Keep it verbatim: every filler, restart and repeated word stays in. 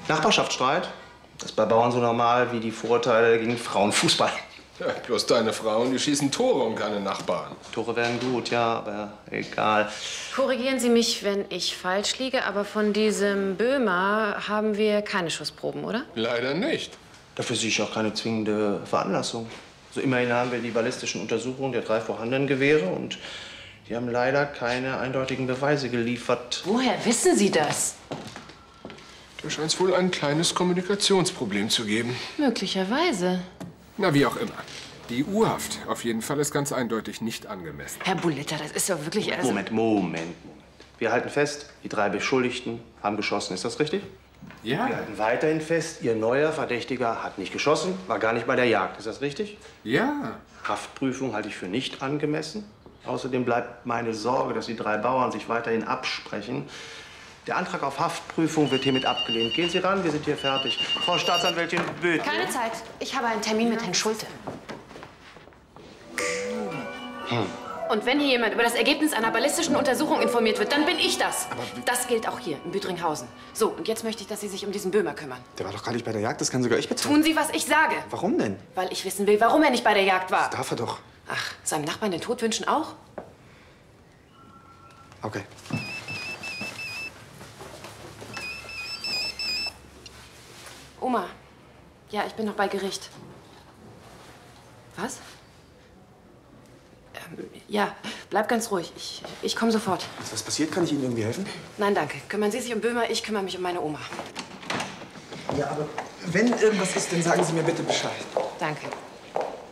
Nachbarschaftsstreit? Das ist bei Bauern so normal wie die Vorurteile gegen Frauenfußball. Ja, bloß deine Frauen, die schießen Tore und keine Nachbarn. Tore wären gut, ja, aber egal. Korrigieren Sie mich, wenn ich falsch liege, aber von diesem Böhmer haben wir keine Schussproben, oder? Leider nicht. Dafür sehe ich auch keine zwingende Veranlassung. Also immerhin haben wir die ballistischen Untersuchungen der drei vorhandenen Gewehre und die haben leider keine eindeutigen Beweise geliefert. Woher wissen Sie das? Da scheint es wohl ein kleines Kommunikationsproblem zu geben. Möglicherweise. Na, wie auch immer. Die U-Haft auf jeden Fall ist ganz eindeutig nicht angemessen. Herr Bullitter, das ist doch wirklich... Also Moment, Moment, Moment. Wir halten fest, die drei Beschuldigten haben geschossen. Ist das richtig? Ja. Wir halten weiterhin fest, Ihr neuer Verdächtiger hat nicht geschossen, war gar nicht bei der Jagd. Ist das richtig? Ja. Haftprüfung halte ich für nicht angemessen. Außerdem bleibt meine Sorge, dass die drei Bauern sich weiterhin absprechen. Der Antrag auf Haftprüfung wird hiermit abgelehnt. Gehen Sie ran, wir sind hier fertig. Frau Staatsanwältin Böth. keine Zeit. Ich habe einen Termin mit Herrn Schulte. Hm. Und wenn hier jemand über das Ergebnis einer ballistischen Untersuchung informiert wird, dann bin ich das. Aber das gilt auch hier in Büdringhausen. So, und jetzt möchte ich, dass Sie sich um diesen Böhmer kümmern. Der war doch gar nicht bei der Jagd, das kann sogar ich bezahlen. Tun Sie, was ich sage. Warum denn? Weil ich wissen will, warum er nicht bei der Jagd war. Das darf er doch. Ach, seinem Nachbarn den Tod wünschen auch? Okay. Oma. Ja, ich bin noch bei Gericht. Was? Ähm, ja, bleib ganz ruhig. Ich, ich komme sofort. Ist was passiert? Kann ich Ihnen irgendwie helfen? Nein, danke. Kümmern Sie sich um Böhmer, ich kümmere mich um meine Oma. Ja, aber wenn irgendwas ist, dann sagen Sie mir bitte Bescheid. Danke.